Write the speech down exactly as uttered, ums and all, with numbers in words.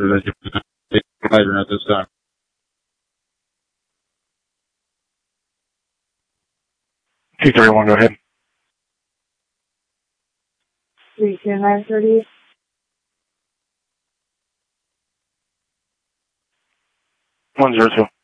that you hydrant at this time. two thirty-one, go ahead. three two nine thirty. one zero two.